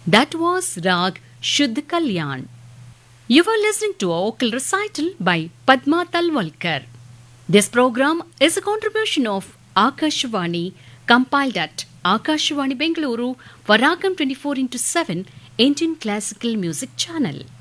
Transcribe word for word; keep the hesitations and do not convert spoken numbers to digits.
That was Rag Shuddh Kalyan. You were listening to a vocal recital by Padma Talwalkar. This program is a contribution of Akashvani, compiled at Akashvani Bengaluru for Ragam twenty-four into seven Indian Classical Music Channel.